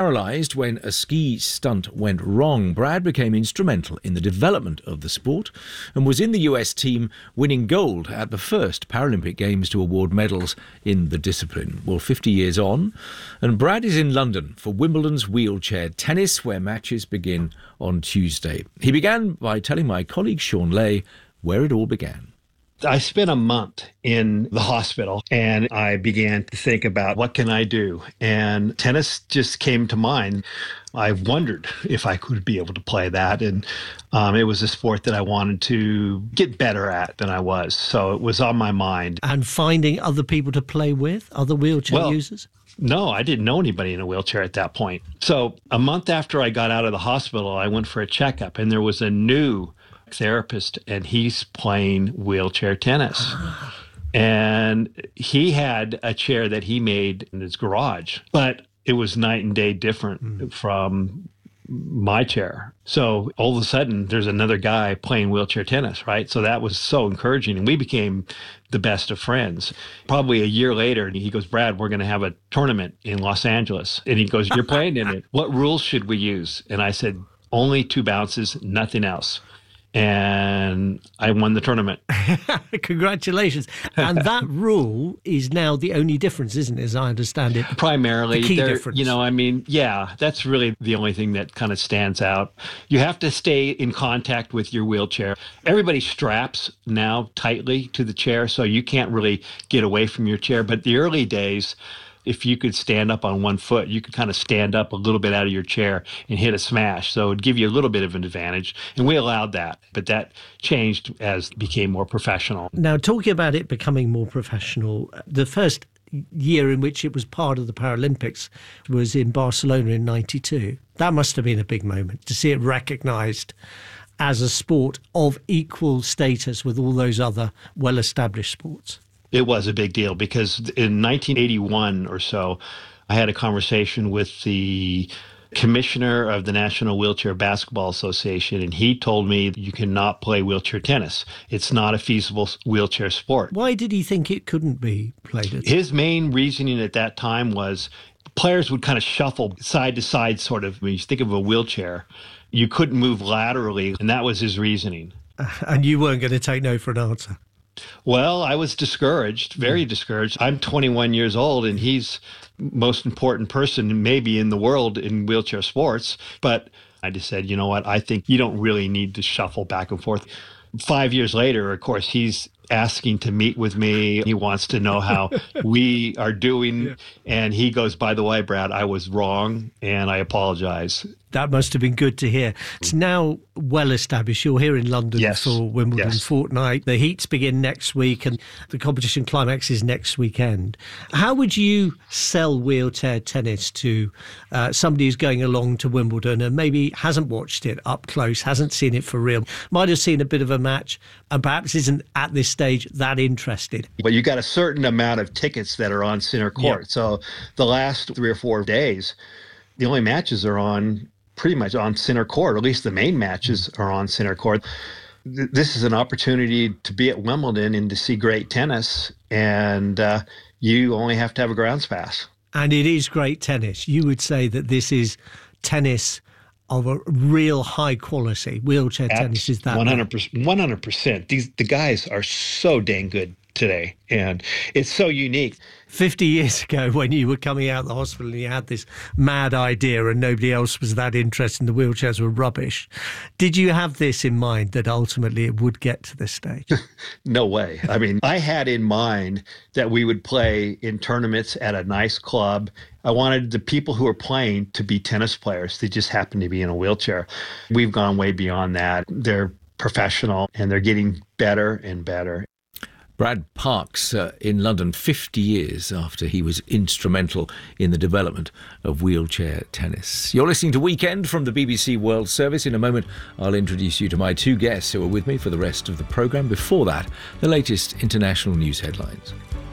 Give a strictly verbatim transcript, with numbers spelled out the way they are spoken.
Paralysed when a ski stunt went wrong, Brad became instrumental in the development of the sport and was in the U S team winning gold at the first Paralympic Games to award medals in the discipline. Well, fifty years on, and Brad is in London for Wimbledon's wheelchair tennis, where matches begin on Tuesday. He began by telling my colleague Sean Lay where it all began. I spent a month in the hospital and I began to think about what can I do? And tennis just came to mind. I wondered if I could be able to play that. And um, it was a sport that I wanted to get better at than I was. So it was on my mind. And finding other people to play with, other wheelchair well, users? No, I didn't know anybody in a wheelchair at that point. So a month after I got out of the hospital, I went for a checkup and there was a new therapist and he's playing wheelchair tennis. And he had a chair that he made in his garage, but it was night and day different mm. from my chair. So all of a sudden there's another guy playing wheelchair tennis, right? So that was so encouraging. And we became the best of friends. Probably a year later, he goes, Brad, we're going to have a tournament in Los Angeles. And he goes, you're playing in it. What rules should we use? And I said, only two bounces, nothing else. And I won the tournament. Congratulations. And that rule is now the only difference, isn't it, as I understand it? Primarily. The key difference. You know, I mean, yeah, that's really the only thing that kind of stands out. You have to stay in contact with your wheelchair. Everybody straps now tightly to the chair, so you can't really get away from your chair. But the early days, if you could stand up on one foot, you could kind of stand up a little bit out of your chair and hit a smash. So it'd give you a little bit of an advantage. And we allowed that. But that changed as it became more professional. Now, talking about it becoming more professional, the first year in which it was part of the Paralympics was in Barcelona in ninety-two. That must have been a big moment to see it recognised as a sport of equal status with all those other well-established sports. It was a big deal because in nineteen eighty-one or so, I had a conversation with the commissioner of the National Wheelchair Basketball Association, and he told me you cannot play wheelchair tennis. It's not a feasible wheelchair sport. Why did he think it couldn't be played? His main reasoning at that time was players would kind of shuffle side to side, sort of. When you think of a wheelchair, you couldn't move laterally, and that was his reasoning. And you weren't going to take no for an answer. Well, I was discouraged, very discouraged. I'm twenty-one years old, and he's most important person maybe in the world in wheelchair sports. But I just said, you know what, I think you don't really need to shuffle back and forth. Five years later, of course, he's asking to meet with me. He wants to know how we are doing. Yeah. And he goes, by the way, Brad, I was wrong, and I apologize. That must have been good to hear. It's now well established. You're here in London yes. for Wimbledon yes. fortnight. The heats begin next week and the competition climax is next weekend. How would you sell wheelchair tennis to uh, somebody who's going along to Wimbledon and maybe hasn't watched it up close, hasn't seen it for real, might have seen a bit of a match and perhaps isn't at this stage that interested? But you got a certain amount of tickets that are on center court. Yep. So the last three or four days, the only matches are on pretty much on center court, or at least the main matches are on center court. This is an opportunity to be at Wimbledon and to see great tennis, and uh, you only have to have a grounds pass. And it is great tennis. You would say that this is tennis of a real high quality. Wheelchair At tennis is that. one hundred percent. one hundred percent. These, the guys are so dang good today, and it's so unique. fifty years ago, when you were coming out of the hospital and you had this mad idea and nobody else was that interested and the wheelchairs were rubbish, did you have this in mind that ultimately it would get to this stage? No way. I mean, I had in mind that we would play in tournaments at a nice club. I wanted the people who are playing to be tennis players. They just happen to be in a wheelchair. We've gone way beyond that. They're professional and they're getting better and better. Brad Parks uh, in London fifty years after he was instrumental in the development of wheelchair tennis. You're listening to Weekend from the B B C World Service. In a moment, I'll introduce you to my two guests who are with me for the rest of the programme. Before that, the latest international news headlines.